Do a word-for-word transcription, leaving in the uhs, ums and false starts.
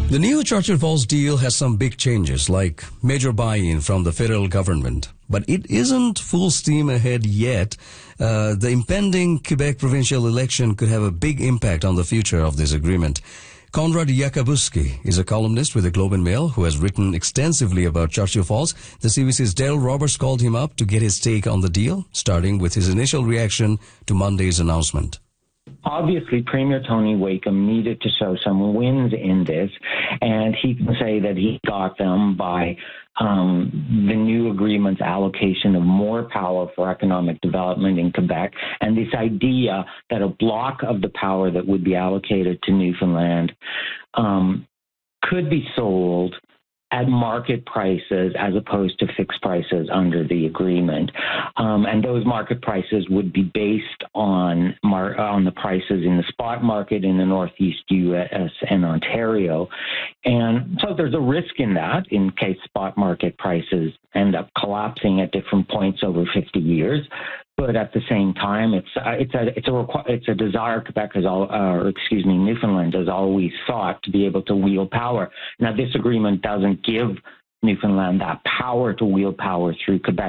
The new Churchill Falls deal has some big changes, like major buy-in from the federal government. But it isn't full steam ahead yet. Uh, the impending Quebec provincial election could have a big impact on the future of this agreement. Konrad Yakabuski is a columnist with the Globe and Mail who has written extensively about Churchill Falls. The C B C's Daryl Roberts called him up to get his take on the deal, starting with his initial reaction to Monday's announcement. Obviously, Premier Tony Wakeham needed to show some wins in this, and he can say that he got them by um, the new agreement's allocation of more power for economic development in Quebec, and this idea that a block of the power that would be allocated to Newfoundland um, could be sold at market prices as opposed to fixed prices under the agreement. Um, and those market prices would be based on mar- on the prices in the spot market in the Northeast U S and Ontario. And so there's a risk in that in case spot market prices end up collapsing at different points over fifty years. But at the same time, it's uh, it's a it's a requ- it's a desire Quebec has all, uh, or excuse me, Newfoundland has always sought to be able to wield power. Now, this agreement doesn't give Newfoundland that power to wield power through Quebec.